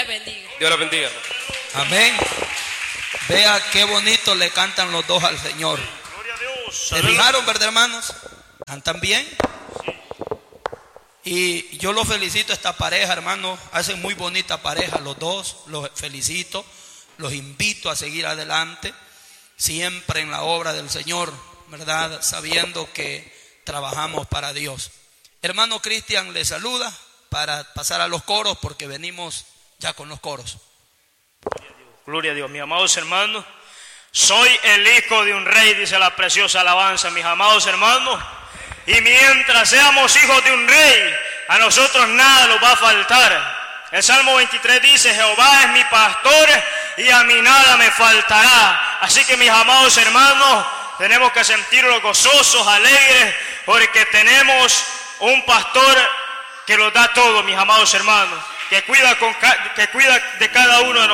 les bendiga. Dios les bendiga. Amén. Vea qué bonito le cantan los dos al Señor. Gloria a Dios. ¿Se fijaron, verdad, hermanos? ¿Cantan bien? Y yo los felicito a esta pareja, hermanos. Hacen muy bonita pareja los dos. Los felicito. Los invito a seguir adelante. Siempre en la obra del Señor, ¿verdad? Sabiendo que trabajamos para Dios. Hermano Cristian le saluda para pasar a los coros porque venimos ya con los coros. Gloria a Dios, mis amados hermanos. Soy el hijo de un rey, dice la preciosa alabanza, mis amados hermanos. Y mientras seamos hijos de un rey, a nosotros nada nos va a faltar. El Salmo 23 dice: Jehová es mi pastor y a mí nada me faltará. Así que, mis amados hermanos, tenemos que sentirnos gozosos, alegres, porque tenemos un pastor que lo da todo, mis amados hermanos, que cuida de cada uno de nosotros.